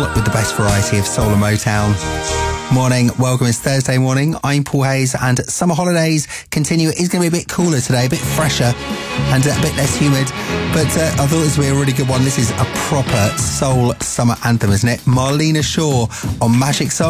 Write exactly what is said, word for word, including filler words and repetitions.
with the best variety of soul and Motown. Morning, welcome. It's Thursday morning. I'm Paul Hayes, and summer holidays continue. It is going to be a bit cooler today, a bit fresher and a bit less humid. But uh, I thought this would be a really good one. This is a proper soul summer anthem, isn't it? Marlena Shaw on Magic Soul.